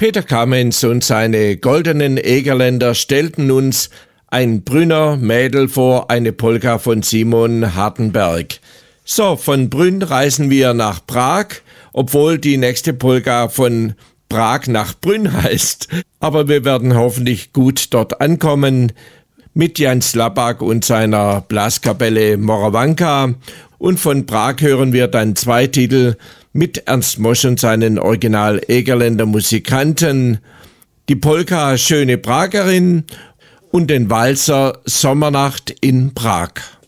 Peter Kamenz und seine goldenen Egerländer stellten uns ein Brünner Mädel vor, eine Polka von Simon Hardenberg. So, von Brünn reisen wir nach Prag, obwohl die nächste Polka von Prag nach Brünn heißt. Aber wir werden hoffentlich gut dort ankommen mit Jan Slabak und seiner Blaskapelle Moravanka. Und von Prag hören wir dann 2 Titel mit Ernst Mosch und seinen Original-Egerländer Musikanten. Die Polka Schöne Pragerin und den Walzer Sommernacht in Prag.